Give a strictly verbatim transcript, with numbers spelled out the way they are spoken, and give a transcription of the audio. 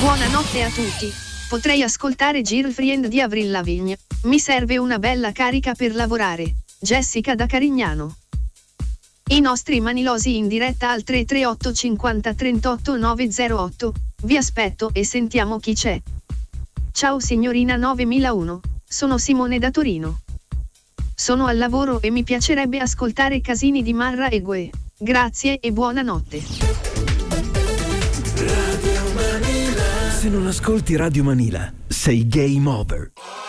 Buonanotte a tutti. Potrei ascoltare Girlfriend di Avril Lavigne. Mi serve una bella carica per lavorare. Jessica da Carignano. I nostri manilosi in diretta al tre tre otto cinquanta trentotto novecentotto. Vi aspetto e sentiamo chi c'è. Ciao signorina novemilauno. Sono Simone da Torino. Sono al lavoro e mi piacerebbe ascoltare Casini di Marra e Gue. Grazie e buonanotte. Se non ascolti Radio Manila, sei game over.